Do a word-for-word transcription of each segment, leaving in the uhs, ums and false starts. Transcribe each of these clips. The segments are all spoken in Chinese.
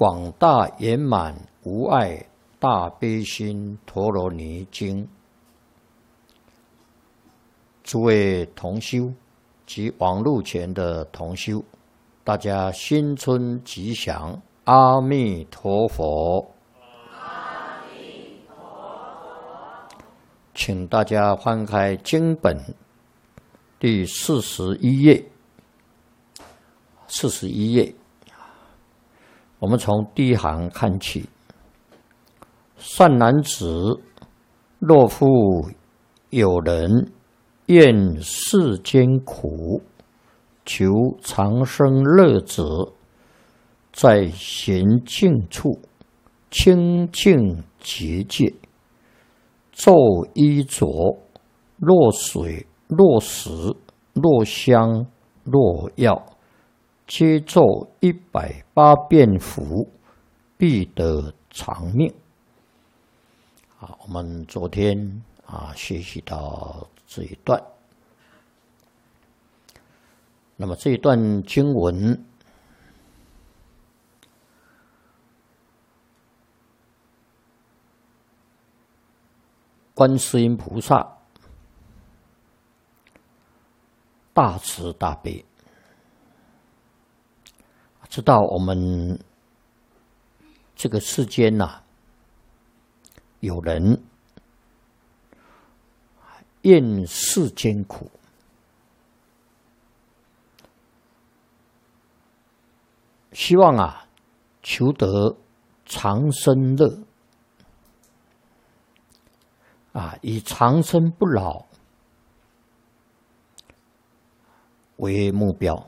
广大圆满无碍大悲心陀罗尼经》，诸位同修及网络前的同修，大家新春吉祥，阿弥陀佛！阿弥陀佛！请大家翻开经本第四十一页，四十一页。我们从第一行看起。善男子，若复有人厌世间苦，求长生乐者，在闲静处清净结界，昼衣着，若水若食若香若药，皆奏一百八遍佛，必得长命。啊，我们昨天啊学习到这一段，那么这一段经文，观世音菩萨大慈大悲，知道我们这个世间呐、啊，有人厌世间苦，希望啊求得长生乐啊，以长生不老为目标。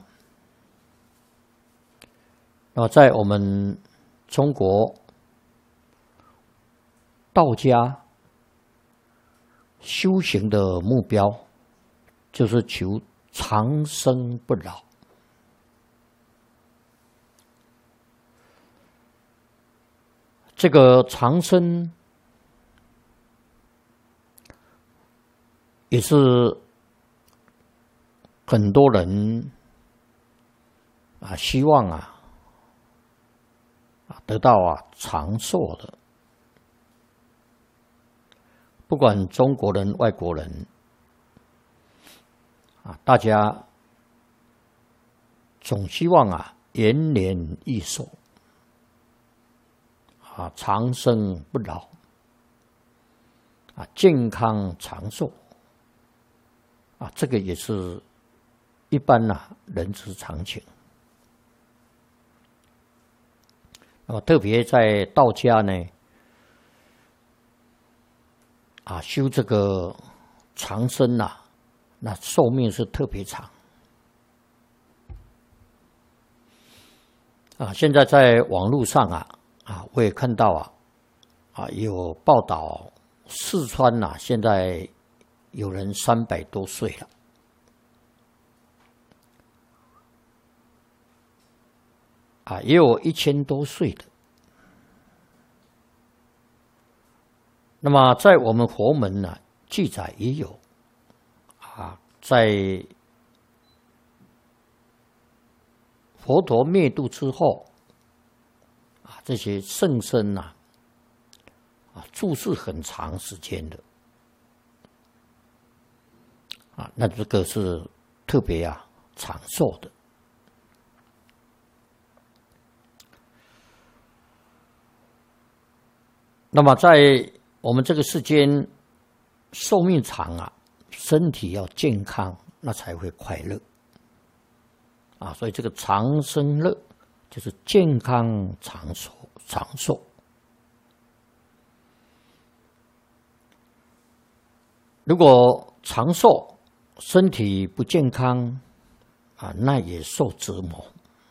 那在我们中国道家修行的目标就是求长生不老。这个长生也是很多人啊希望啊得到啊长寿的。不管中国人、外国人，啊，大家总希望啊延年益寿，啊长生不老，啊健康长寿，啊这个也是一般呐、啊、人之常情。那么特别在道家呢。啊，修这个长生呐、啊，那寿命是特别长。啊，现在在网络上啊，啊，我也看到啊，啊有报道，四川呐、啊，现在有人三百多岁了，啊，也有一千多岁的。那么在我们佛门呢、啊，记载也有，啊，在佛陀灭度之后，啊，这些圣僧呐、啊，啊，住世很长时间的，啊，那这个是特别啊长寿的。那么在我们这个世间寿命长啊，身体要健康，那才会快乐啊。所以这个长生乐就是健康长寿，长寿。如果长寿，身体不健康啊，那也受折磨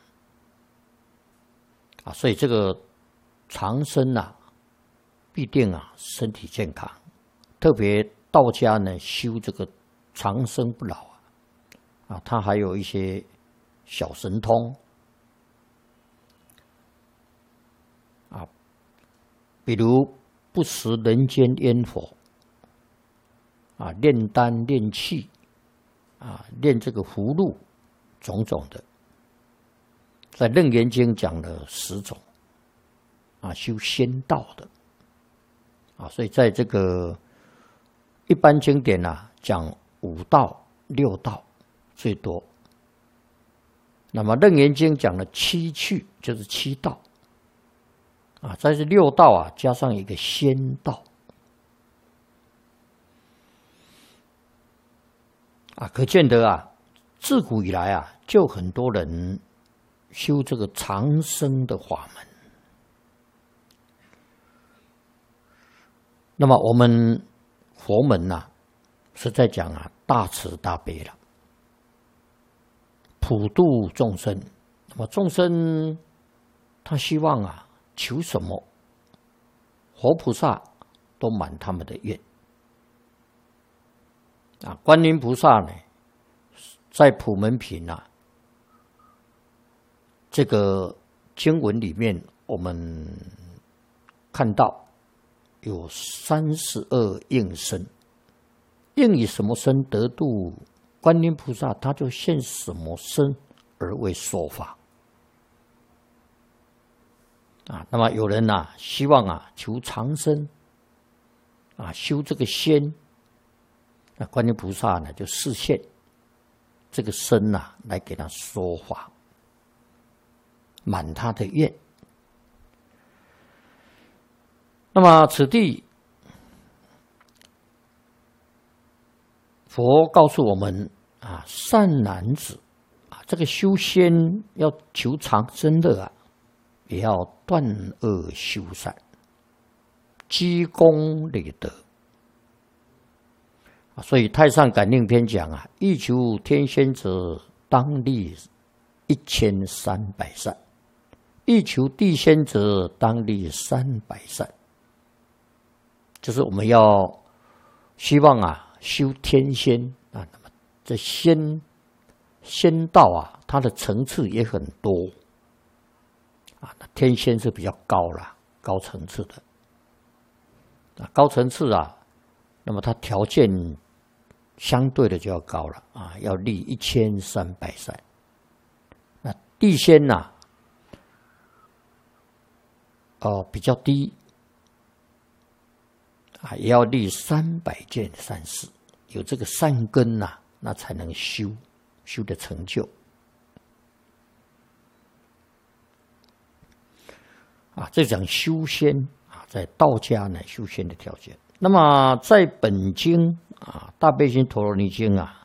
啊。所以这个长生啊。必定啊，身体健康。特别道家呢，修这个长生不老啊，啊，它还有一些小神通啊，比如不食人间烟火啊，炼丹炼气啊，炼这个葫芦，种种的，在《楞严经》讲了十种啊，修仙道的啊，所以在这个一般经典啊，讲五道、六道最多。那么《楞严经》讲了七趣，就是七道啊，在这六道啊，加上一个仙道啊，可见得啊，自古以来啊，就很多人修这个长生的法门。那么我们佛门呐、啊，是在讲啊大慈大悲了，普度众生。那么众生他希望啊求什么，佛菩萨都满他们的愿。啊，观音菩萨呢，在普门品啊这个经文里面，我们看到有三十二应身，应以什么身得度观音菩萨，他就现什么身而为说法啊。那么有人呐、啊，希望啊求长生啊，修这个仙，那观音菩萨呢就示现这个身呐、啊，来给他说法，满他的愿。那么此地佛告诉我们啊，善男子啊，这个修仙要求长生的啊，也要断恶修善，积功累德啊。所以《太上感应篇》讲啊，欲求天仙者，当立一千三百善；欲求地仙者，当立三百善。就是我们要希望啊修天仙啊，那么这仙仙道啊，它的层次也很多啊。天仙是比较高啦，高层次的啊，高层次啊，那么它条件相对的就要高了啊，要立一千三百善。那地仙呐、啊，哦比较低。啊，也要立三百件善事，有这个善根呐、啊，那才能修修的成就。啊，这讲修仙啊，在道家呢修仙的条件。那么在本经啊，《大悲心陀罗尼经》啊，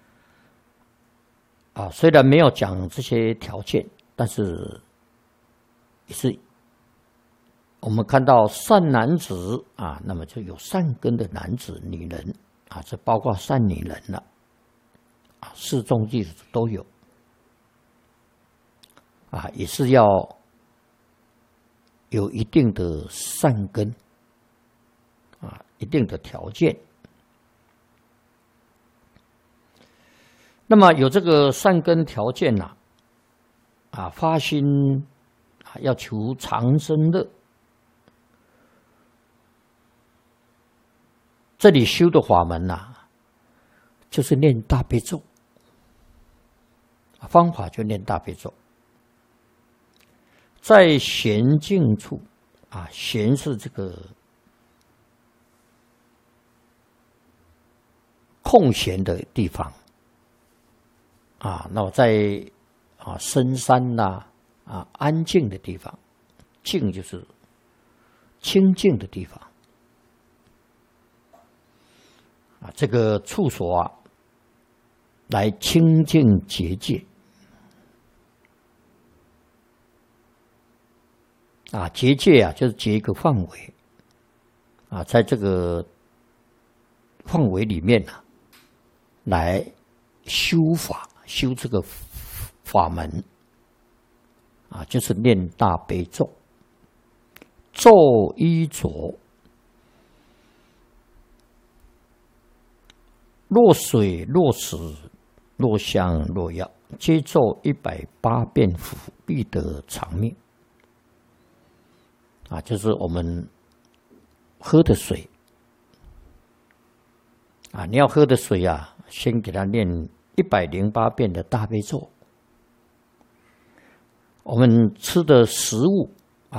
啊虽然没有讲这些条件，但是也是。我们看到善男子啊，那么就有善根的男子、女人啊，这包括善女人了啊，四众弟子都有啊，也是要有一定的善根啊，一定的条件。那么有这个善根条件呐、啊，啊，发心啊，要求长生乐。这里修的法门呐、啊，就是念大悲咒，方法就念大悲咒。在闲静处啊，闲是这个空闲的地方啊，那我在啊深山呐 啊, 啊安静的地方，静就是清净的地方。啊，这个处所啊，来清净结界啊，结界啊，就是结一个范围啊，在这个范围里面啊，来修法，修这个法门啊，就是念大悲咒，咒衣着。若水若石若香若药，皆咒一百八遍符，必得长命。啊，就是我们喝的水啊，你要喝的水啊，先给它念一百零八遍的大悲咒。我们吃的食物